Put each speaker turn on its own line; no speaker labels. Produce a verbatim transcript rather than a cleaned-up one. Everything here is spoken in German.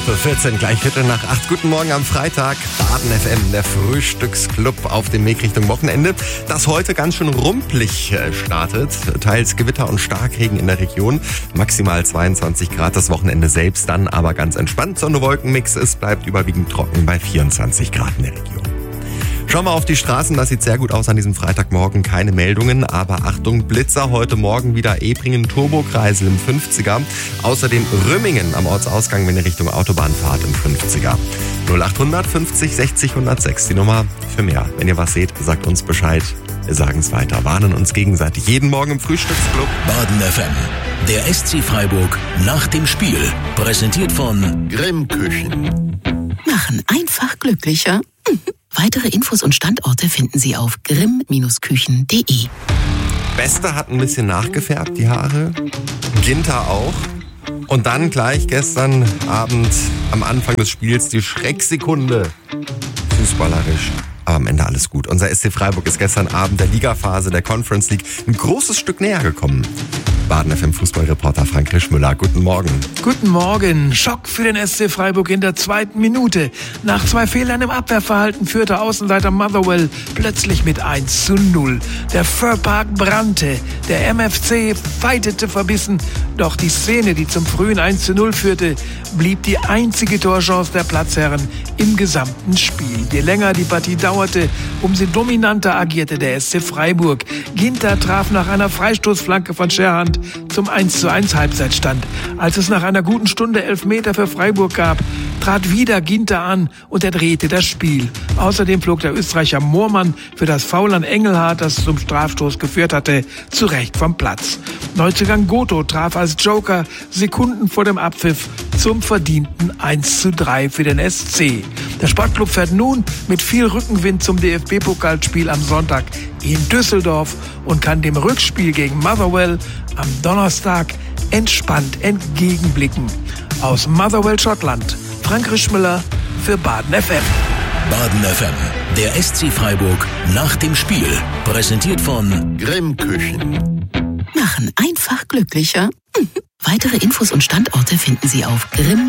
Für vierzehn, gleich Viertel nach acht. Guten Morgen am Freitag. Baden F M, der Frühstücksclub auf dem Weg Richtung Wochenende, das heute ganz schön rumpelig startet. Teils Gewitter und Starkregen in der Region. Maximal zweiundzwanzig Grad, das Wochenende selbst dann aber ganz entspannt. Sonne-Wolken-Mix, es bleibt überwiegend trocken bei vierundzwanzig Grad in der Region. Schauen wir auf die Straßen, das sieht sehr gut aus an diesem Freitagmorgen. Keine Meldungen, aber Achtung, Blitzer. Heute Morgen wieder Ebringen, Turbokreisel im fünfziger. Außerdem Rümmingen am Ortsausgang, wenn ihr Richtung Autobahn fahrt, im fünfziger. null achthundert fünfzig sechzig hundertsechs, die Nummer für mehr. Wenn ihr was seht, sagt uns Bescheid. Wir sagen es weiter, warnen uns gegenseitig jeden Morgen im Frühstücksclub.
Baden F M, der S C Freiburg nach dem Spiel. Präsentiert von
Grimm Küchen.
Machen einfach glücklicher. Weitere Infos und Standorte finden Sie auf grimm Küchen punkt de.
Beste hat ein bisschen nachgefärbt, die Haare. Ginter auch. Und dann gleich gestern Abend am Anfang des Spiels die Schrecksekunde. Fußballerisch. Aber am Ende alles gut. Unser S C Freiburg ist gestern Abend der Ligaphase der Conference League ein großes Stück näher gekommen. Baden F M Fußballreporter Frank Rischmüller, guten Morgen.
Guten Morgen. Schock für den S C Freiburg in der zweiten Minute. Nach zwei Fehlern im Abwehrverhalten führte Außenseiter Motherwell plötzlich mit eins zu null. Der Furpark brannte. Der M F C fightete verbissen. Doch die Szene, die zum frühen eins zu null führte, blieb die einzige Torchance der Platzherren im gesamten Spiel. Je länger die Partie dauerte, umso dominanter agierte der S C Freiburg. Ginter traf nach einer Freistoßflanke von Scherhand zum eins zu eins Halbzeitstand. Als es nach einer guten Stunde Elfmeter für Freiburg gab, trat wieder Ginter an und er drehte das Spiel. Außerdem flog der Österreicher Moormann für das Foul an Engelhardt, das zum Strafstoß geführt hatte, zurecht vom Platz. Neuzugang Goto traf als Joker Sekunden vor dem Abpfiff zum verdienten eins zu drei für den S C. Der Sportclub fährt nun mit viel Rückenwind zum D F B-Pokalspiel am Sonntag in Düsseldorf und kann dem Rückspiel gegen Motherwell am Donnerstag entspannt entgegenblicken. Aus Motherwell, Schottland, Frank Rischmüller für Baden F M.
Baden F M, der S C Freiburg nach dem Spiel. Präsentiert von
Grimm Küchen.
Machen einfach glücklicher. Weitere Infos und Standorte finden Sie auf grimm